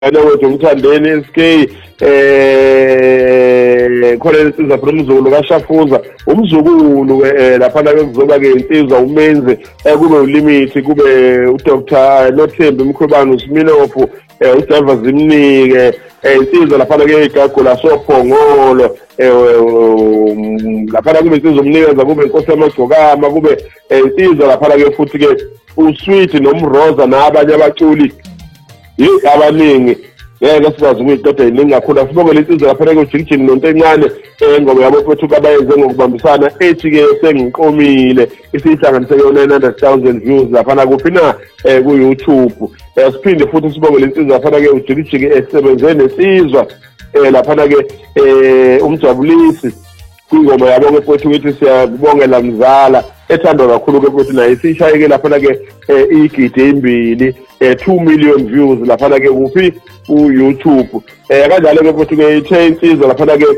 wethu umthandeni SK khona insizwa from umzukulu kaShafuza umzukulu lapha ke kuzoba ke insizwa umenze kube ulimit kube uDr Nothembi Mkhwebane uSminofu uDriver Zimnike insizwa lapha ke igagula sophongolo lapha kube insizwa umnikeza kube inkosi yamagcokama kube insizwa lapha ke futhi ke uSweet noMroza nabanye abaculi abaningi ngeke sikwazi ukuyiqeda iningi kakhulu sibonge insizwa lapha ke ujikijini nonto encane ngoba yabo futhi kabayenze ngokubambisana ethi ke sengiqomile isihlanganise ke 900,000 views lapha kuphi na ku YouTube siphinde futhi sibonge insizwa lapha ke ujikijini esebenze nesizwa lapha ke umjabulisi ingoma yabo ke futhi ukuthi siyabongela mzala ethandwa kakhulu ke futhi naye sishayeke lapha ke igidi embili 2 million views lapha ke kuphi ku YouTube kanjalo ke futhi ke ithe insizwa lapha ke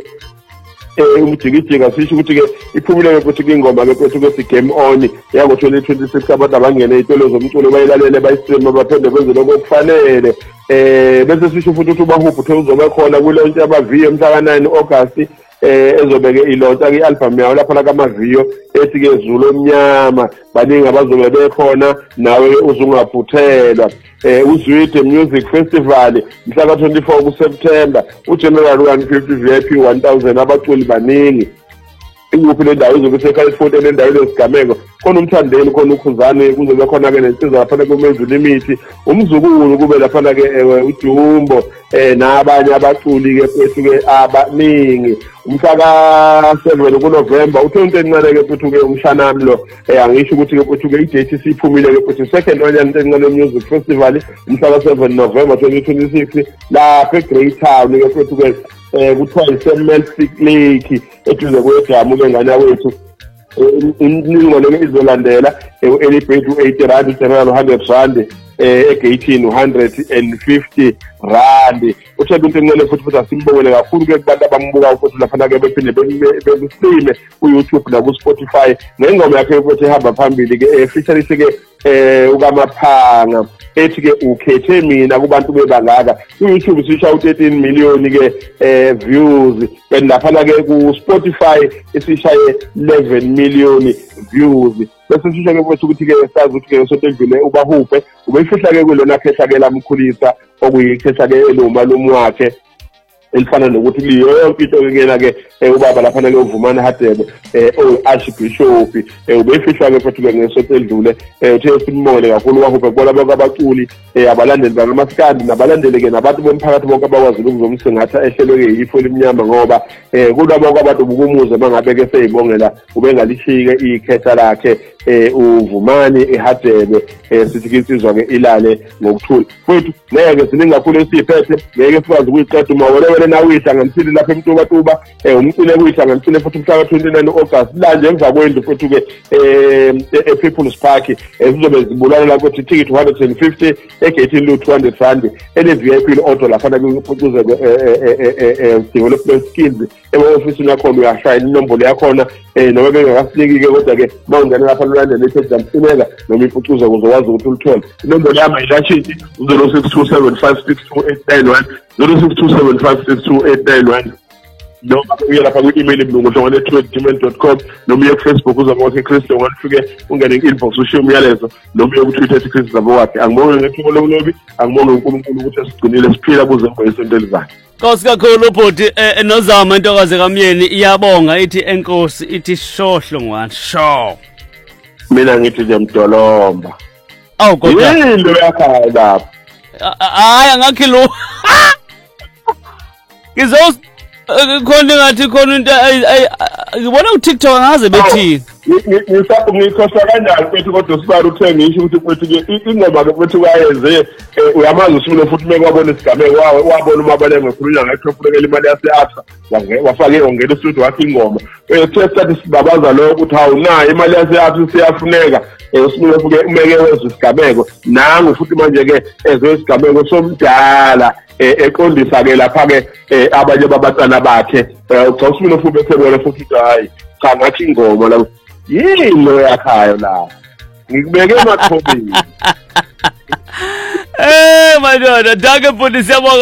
umjikijika sisho ukuthi ke iphumile ke futhi ingoma ke futhi ke Game On yango 2026 abantu abangene izitolo zomculo bayilalele bayistream baphinde benze lokho kufanele bese sisho futhi ukuthi ubahuphu uzoba khona kulonto yabaviyo mhla ka9 August ezobeke ilonta ke album yawo lapha kamaviyo ethi ke Zulu omnyama baningi abazobe bekhona nawe uzungaphuthelwa uZwide Music Festival mhla ka 24 kuSeptember uGeneral 150 VIP 1000 abaculi baningi inguphi le ndawo izobe seKalifort endaweni yesigameko khona umthandeni khona ukhuzane kuzobe khona ke nensizwa lapha kumenza limit umzukulu kube lapha ke uDumbo nabanye abaculi ke futhi ke abaningi umhla ka 7 kuNovember uthonto encane ke futhi ke umshanami lo angisho ukuthi ke futhi ke idate siphumile ke futhi second Onyana encane music festival umhla ka 7 November 2026 lapha eGreat Town ke futhi ke kuthiwa iSelmel Lake eduze kwedamu ke ngane wethu iningolo ke izolandela elibhedu 80 rand general 100 rand egate 150 rand uthebe into encane futhi asimbongele kakhulu ke kubantu abambuka futhi lapha ke bephinde bekusime ku YouTube na ku Spotify ngengoma yakhe futhi ehamba phambili ke feature ke ukamaphanga ethi ke ukhethe mina kubantu bebangaka ku YouTube sisha u13 million ke views and lapha ke ku Spotify isishaye 11 million views bese sisha ke futhi ukuthi ke sazi ukuthi ke sotendlule ubahuphe ubefihla ke kulona khehla ke lamkhulisa okuyikhehla ke elomalume wakhe elifana nokuthi liyo yonke into kengena ke ubaba lapha ke uvumana Hadebe Archbishop ubefihla ke futhi ke ngesotendlule uthe simbongele kakhulu wahuphe kwala abaculi abalandeli bangamaskandi nabalandeli ke nabantu bomphakathi bonke abakwazi ukuzomsingatha ehlelwe ke ifoli emnyama ngoba kulabo abantu bukumuze mangabe ke seyibongela ubengalishike ikhetha lakhe uvumani Hadebe sithi ke insizwa ke ilale ngokuthula futhi ngeke siningi kakhulu esiphethe ngeke sikwazi ukuyiqeda uma wena nawe ihlanganisile lapha eMtubatuba umcile kuyihlanganisile futhi mhla ka 29 August la nje emva kwendlu futhi ke ePeople's Park sizobe zibulala la ukuthi ticket 150 egate lo 200 rand ele VIP auto lapha kufuze development skills office yakho uyashaya inombolo yakho noma bengakasiniki ke kodwa ke mawungena lapha lolandela iphezulu mfuneka noma ifucuza uzokwazi ukuthi ulithole inombolo yami ayishithi 0627562891 0627562891 noma uye lapha ku-email mlungu@20gmail.com noma uye ku-Facebook uzabona Christo ngifike ungene ku-inbox ushiye umyalezo noma uye ku-Twitter ethi Chris Zabowakhe angibonge ngethuba lokulobi angibonge uNkulunkulu ukuthi sigcinile siphila kuze kube isonto elizayo Nkosi kakhulu bhuti nozama intokazi kaMyeni iyabonga ithi enkosi ithi shohlo ngwane sho mina ngithi nje Mdolomba awu kodwa yini yakhaya lapha hayi angakhilo ngizos khona ngathi khona into ngibona ku TikTok ngaze bethini ngikhosa kanjani futhi kodwa sibari uthe ngisho ukuthi futhi ke ingoma ke futhi wayenze uyamazi usulo futhi mekwabona isigameko wabona umabale ngekhulunywa ngekhophulekela imali yase-Absa wafake ongena studio wakhe ingoma test sibabaza lo ukuthi hawu nayo imali yase-Absa siyafuneka usulo futhi umeke wezwe isigameko nangu futhi manje ke ezwe isigameko somdala eqondisa ke lapha ke abanye babatana bakhe usulo futhi besebona futhi hayi cha ngathi ingoma la yini lo yakhayo la ngikubeke emathobeni madoda, danke bhuti, siyabonga.